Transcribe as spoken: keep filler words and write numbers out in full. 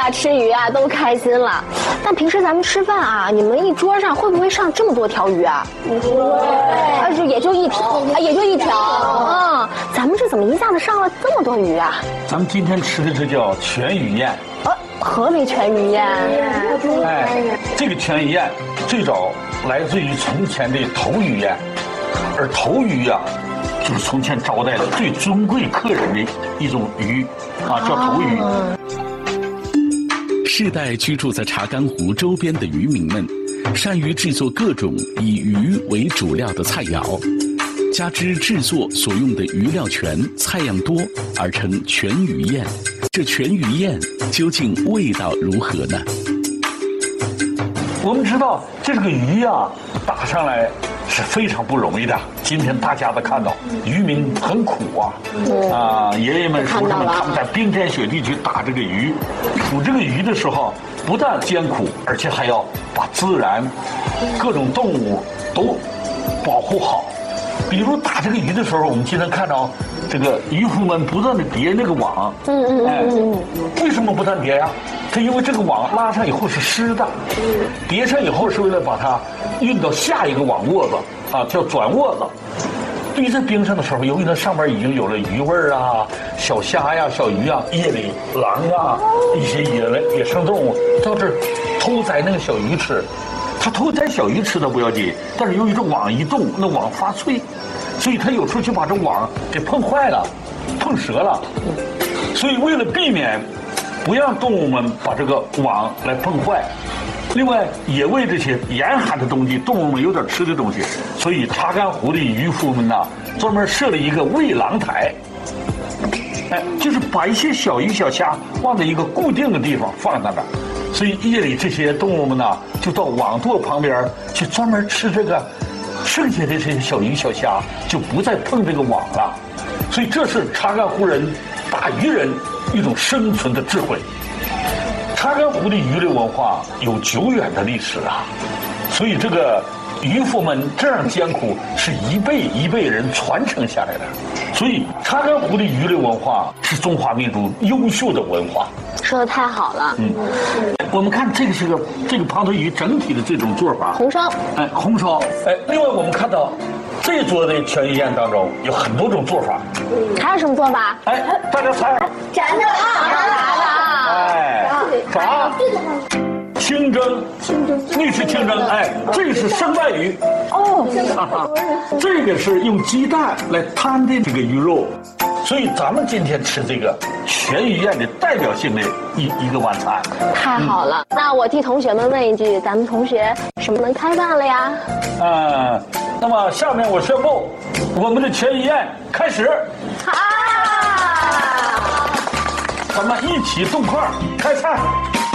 啊，吃鱼啊，都开心了。但平时咱们吃饭啊，你们一桌上会不会上这么多条鱼啊？不会，啊，就也就一条，啊，也就一条。嗯，咱们这怎么一下子上了这么多鱼啊？ 咱们今天吃的这叫全鱼宴。 呃，何为全鱼宴？ 哎，这个全鱼宴最早来自于从前的头鱼宴，而头鱼啊，就是从前招待的最尊贵客人的一种鱼啊，叫头鱼。 世代居住在查干湖周边的渔民们，善于制作各种以鱼为主料的菜肴，加之制作所用的鱼料全、菜样多，而成全鱼宴。这全鱼宴究竟味道如何呢？ 我们知道这个鱼啊，打上来是非常不容易的。今天大家都看到，渔民很苦啊，啊，爷爷们、叔叔们他们在冰天雪地去打这个鱼，捕这个鱼的时候，不但艰苦，而且还要把自然、各种动物都保护好。比如打这个鱼的时候，我们经常看到这个渔夫们不断的叠那个网，嗯嗯哎，为什么不断叠呀？是因为这个网拉上以后是湿的，叠上以后是为了把它运到下一个网窝子啊，叫转窝子。堆在冰上的时候，由于它上面已经有了鱼味儿啊，小虾呀、小鱼啊，夜里狼啊，一些野野生动物到这儿偷宰那个小鱼吃。它偷宰小鱼吃的不要紧，但是由于这网一动，那网发脆，所以它有时候就把这网给碰坏了，碰折了。所以为了避免不让动物们把这个网来碰坏，另外也为这些严寒的冬季动物们有点吃的东西，所以查干湖的渔夫们呐，专门设了一个喂狼台。哎，就是把一些小鱼小虾放在一个固定的地方放在那儿，所以夜里这些动物们呢，就到网垛旁边去专门吃这个剩下的这些小鱼小虾，就不再碰这个网了。所以这是查干湖人打鱼人一种生存的智慧。查干湖的渔猎文化有久远的历史啊，所以这个渔夫们这样艰苦是一辈一辈人传承下来的。所以查干湖的渔猎文化是中华民族优秀的文化。 说的太好了。嗯， 我们看这个是个这个胖头鱼整体的这种做法， 红烧。 哎，红烧。哎，另外我们看到这桌的全鱼宴当中有很多种做法。 嗯，还有什么做法？ 哎，大家猜。 炸的啊，炸的啊。 哎，炸。清蒸， 清蒸， 那是清蒸。哎，这个是生带鱼。哦，哈哈，这个是用鸡蛋来摊的这个鱼肉。所以咱们今天吃这个全鱼宴的代表性的一一个晚餐。 太好了，嗯、那我替同学们问一句，咱们同学什么能开饭了呀？ 嗯，那么下面我宣布，我们的全鱼宴开始。啊！咱们一起动筷开菜。